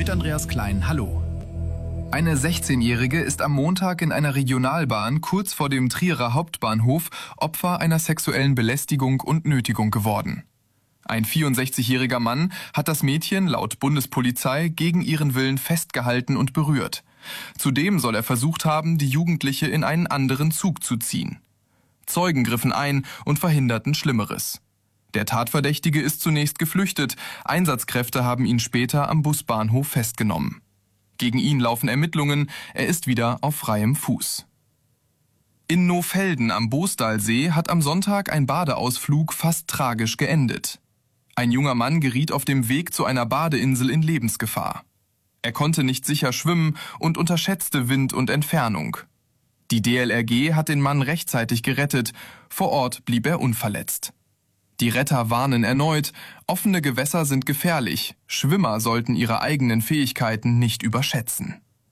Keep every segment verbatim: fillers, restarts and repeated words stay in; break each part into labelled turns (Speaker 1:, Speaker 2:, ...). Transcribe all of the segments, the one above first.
Speaker 1: Mit Andreas Klein, hallo. Eine sechzehnjährige ist am Montag in einer Regionalbahn kurz vor dem Trierer Hauptbahnhof Opfer einer sexuellen Belästigung und Nötigung geworden. Ein vierundsechzigjähriger Mann hat das Mädchen laut Bundespolizei gegen ihren Willen festgehalten und berührt. Zudem soll er versucht haben, die Jugendliche in einen anderen Zug zu ziehen. Zeugen griffen ein und verhinderten Schlimmeres. Der Tatverdächtige ist zunächst geflüchtet. Einsatzkräfte haben ihn später am Busbahnhof festgenommen. Gegen ihn laufen Ermittlungen. Er ist wieder auf freiem Fuß. In Nohfelden am Boostalsee hat am Sonntag ein Badeausflug fast tragisch geendet. Ein junger Mann geriet auf dem Weg zu einer Badeinsel in Lebensgefahr. Er konnte nicht sicher schwimmen und unterschätzte Wind und Entfernung. Die D L R G hat den Mann rechtzeitig gerettet. Vor Ort blieb er unverletzt. Die Retter warnen erneut, offene Gewässer sind gefährlich. Schwimmer sollten ihre eigenen Fähigkeiten nicht überschätzen.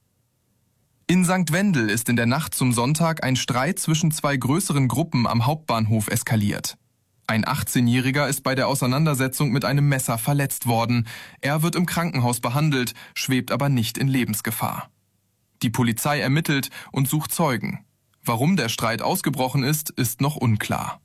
Speaker 1: In Sankt Wendel ist in der Nacht zum Sonntag ein Streit zwischen zwei größeren Gruppen am Hauptbahnhof eskaliert. Ein achtzehnjähriger ist bei der Auseinandersetzung mit einem Messer verletzt worden. Er wird im Krankenhaus behandelt, schwebt aber nicht in Lebensgefahr. Die Polizei ermittelt und sucht Zeugen. Warum der Streit ausgebrochen ist, ist noch unklar.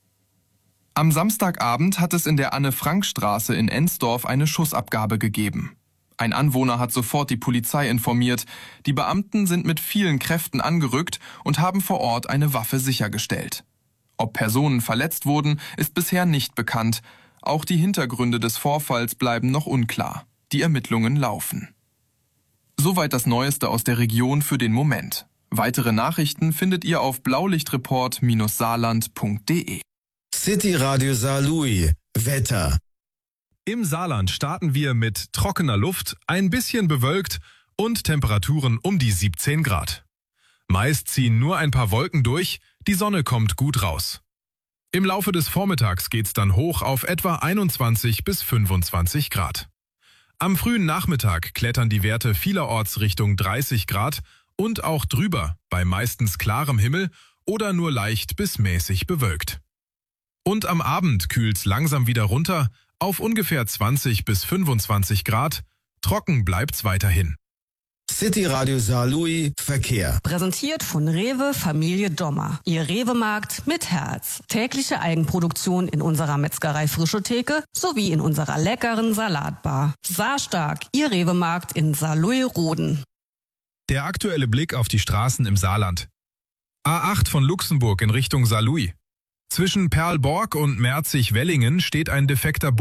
Speaker 1: Am Samstagabend hat es in der Anne-Frank-Straße in Ensdorf eine Schussabgabe gegeben. Ein Anwohner hat sofort die Polizei informiert. Die Beamten sind mit vielen Kräften angerückt und haben vor Ort eine Waffe sichergestellt. Ob Personen verletzt wurden, ist bisher nicht bekannt. Auch die Hintergründe des Vorfalls bleiben noch unklar. Die Ermittlungen laufen. Soweit das Neueste aus der Region für den Moment. Weitere Nachrichten findet ihr auf blaulichtreport Bindestrich saarland Punkt de.
Speaker 2: City Radio Saarlouis. Wetter.
Speaker 3: Im Saarland starten wir mit trockener Luft, ein bisschen bewölkt und Temperaturen um die siebzehn Grad. Meist ziehen nur ein paar Wolken durch, die Sonne kommt gut raus. Im Laufe des Vormittags geht's dann hoch auf etwa einundzwanzig bis fünfundzwanzig Grad. Am frühen Nachmittag klettern die Werte vielerorts Richtung dreißig Grad und auch drüber, bei meistens klarem Himmel oder nur leicht bis mäßig bewölkt. Und am Abend kühlt's langsam wieder runter auf ungefähr zwanzig bis fünfundzwanzig Grad. Trocken bleibt's weiterhin.
Speaker 2: City Radio Saarlouis Verkehr.
Speaker 4: Präsentiert von Rewe Familie Dommer. Ihr Rewe-Markt mit Herz. Tägliche Eigenproduktion in unserer Metzgerei Frischetheke sowie in unserer leckeren Salatbar. Saarstark, Ihr Rewe-Markt in Saarlouis-Roden.
Speaker 3: Der aktuelle Blick auf die Straßen im Saarland. A acht von Luxemburg in Richtung Saarlouis. Zwischen Perlborg und Merzig-Wellingen steht ein defekter